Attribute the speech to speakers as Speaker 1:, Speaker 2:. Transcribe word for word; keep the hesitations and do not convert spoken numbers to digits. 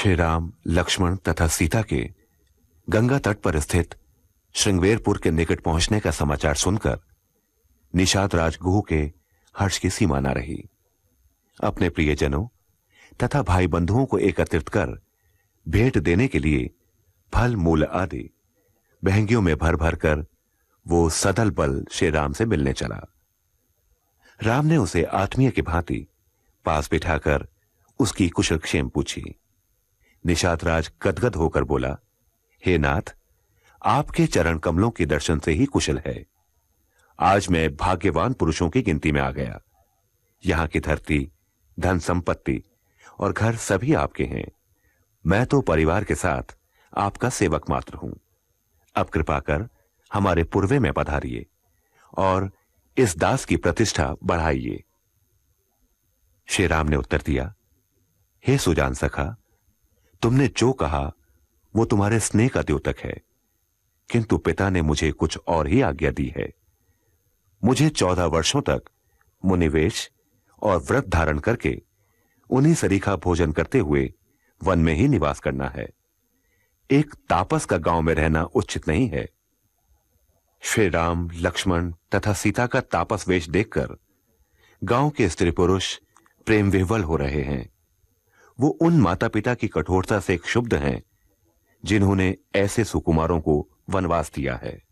Speaker 1: श्री राम, लक्ष्मण तथा सीता के गंगा तट पर स्थित श्रृंगवेरपुर के निकट पहुंचने का समाचार सुनकर निषाद राज गुह के हर्ष की सीमा न रही। अपने प्रियजनों तथा भाई बंधुओं को एकत्रित कर भेंट देने के लिए फल मूल आदि बहंगियों में भर भर कर वो सदल बल श्री राम से मिलने चला। राम ने उसे आत्मीय की भांति पास बिठाकर उसकी कुशल क्षेम पूछी। निषाद राज गदगद होकर बोला, हे नाथ, आपके चरण कमलों के दर्शन से ही कुशल है। आज मैं भाग्यवान पुरुषों की गिनती में आ गया। यहां की धरती, धन संपत्ति और घर सभी आपके हैं। मैं तो परिवार के साथ आपका सेवक मात्र हूं। अब कृपा कर हमारे पूर्वे में पधारिए और इस दास की प्रतिष्ठा बढ़ाइए। श्री राम ने उत्तर दिया, हे सुजान सखा, तुमने जो कहा वो तुम्हारे स्नेह का द्योतक है, किंतु पिता ने मुझे कुछ और ही आज्ञा दी है। मुझे चौदह वर्षों तक मुनिवेश और व्रत धारण करके उन्हीं सरीखा भोजन करते हुए वन में ही निवास करना है। एक तापस का गांव में रहना उचित नहीं है। श्री राम, लक्ष्मण तथा सीता का तापस वेश देखकर गांव के स्त्री पुरुष प्रेम विह्वल हो रहे हैं। वो उन माता पिता की कठोरता से क्षुब्ध हैं जिन्होंने ऐसे सुकुमारों को वनवास दिया है।